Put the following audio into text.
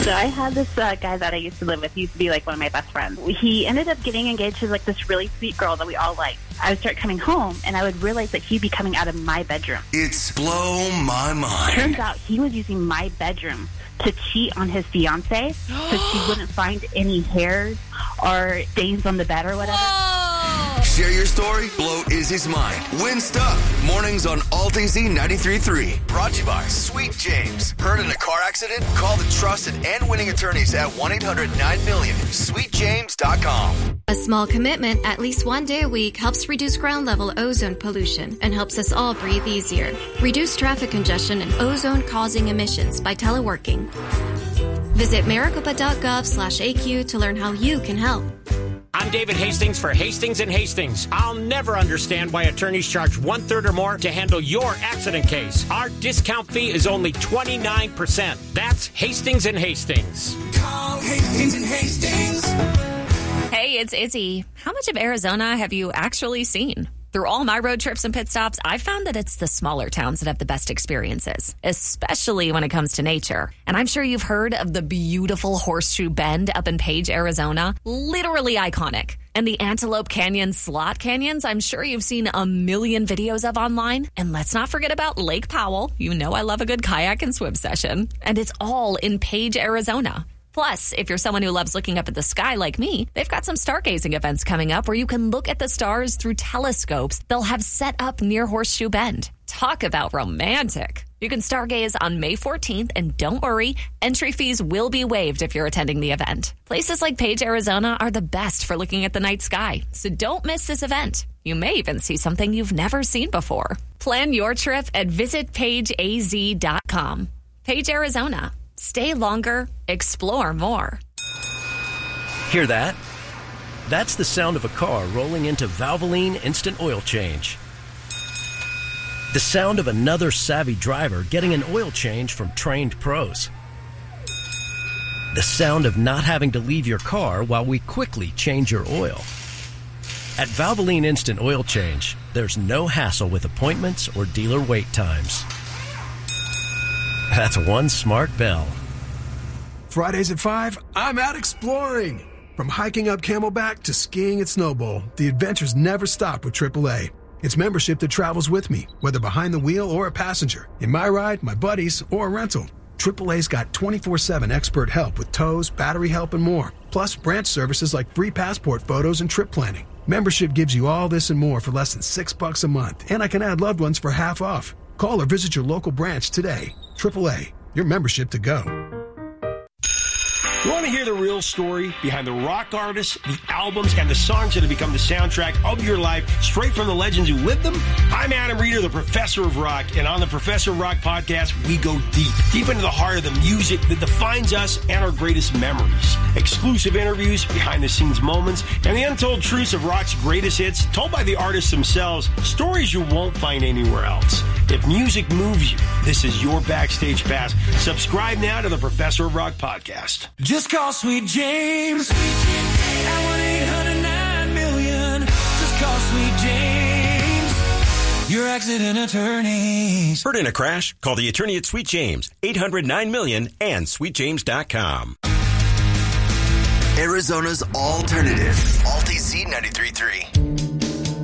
So I had this guy that I used to live with. He used to be like one of my best friends. He ended up getting engaged to like this really sweet girl that we all liked. I would start coming home, and I would realize that he'd be coming out of my bedroom. It's Blow My Mind. Turns out he was using my bedroom to cheat on his fiancée so she wouldn't find any hairs or stains on the bed or whatever. Whoa! Share your story, blow Izzy's mind. Win stuff. Mornings on Alt AZ 93.3. Brought to you by Sweet James. Hurt in a car accident? Call the trusted and winning attorneys at 1-800-9-MILLION. SweetJames.com. A small commitment at least one day a week helps reduce ground-level ozone pollution and helps us all breathe easier. Reduce traffic congestion and ozone-causing emissions by teleworking. Visit maricopa.gov/AQ to learn how you can help. I'm David Hastings for Hastings & Hastings. I'll never understand why attorneys charge 1/3 or more to handle your accident case. Our discount fee is only 29%. That's Hastings & Hastings. Call Hastings & Hastings. Hey, it's Izzy. How much of Arizona have you actually seen? Through all my road trips and pit stops, I've found that it's the smaller towns that have the best experiences, especially when it comes to nature. And I'm sure you've heard of the beautiful Horseshoe Bend up in Page, Arizona. Literally iconic. And the Antelope Canyon Slot Canyons, I'm sure you've seen a million videos of online. And let's not forget about Lake Powell. You know I love a good kayak and swim session. And it's all in Page, Arizona. Plus, if you're someone who loves looking up at the sky like me, they've got some stargazing events coming up where you can look at the stars through telescopes they'll have set up near Horseshoe Bend. Talk about romantic. You can stargaze on May 14th, and don't worry, entry fees will be waived if you're attending the event. Places like Page, Arizona are the best for looking at the night sky, so don't miss this event. You may even see something you've never seen before. Plan your trip at visitpageaz.com. Page, Arizona. Stay longer, explore more. Hear that? That's the sound of a car rolling into Valvoline Instant Oil Change. The sound of another savvy driver getting an oil change from trained pros. The sound of not having to leave your car while we quickly change your oil. At Valvoline Instant Oil Change, there's no hassle with appointments or dealer wait times. That's one smart bell. Fridays at 5, I'm out exploring. From hiking up Camelback to skiing at Snowbowl, the adventures never stop with AAA. It's membership that travels with me, whether behind the wheel or a passenger, in my ride, my buddies, or a rental. AAA's got 24/7 expert help with tows, battery help, and more. Plus, branch services like free passport photos and trip planning. Membership gives you all this and more for less than $6 a month, and I can add loved ones for half off. Call or visit your local branch today. AAA, your membership to go. You want to hear the real story behind the rock artists, the albums, and the songs that have become the soundtrack of your life, straight from the legends who lived them? I'm Adam Reeder, the Professor of Rock, and on the Professor of Rock podcast, we go deep into the heart of the music that defines us and our greatest memories. Exclusive interviews, behind-the-scenes moments, and the untold truths of rock's greatest hits, told by the artists themselves, stories you won't find anywhere else. If music moves you, this is your backstage pass. Subscribe now to the Professor of Rock podcast. Just call Sweet James at 1-800-9-MILLION. Just call Sweet James, your accident attorneys. Hurt in a crash? Call the attorney at Sweet James, 800-9-MILLION, and SweetJames.com. Arizona's alternative. Alt AZ 93.3.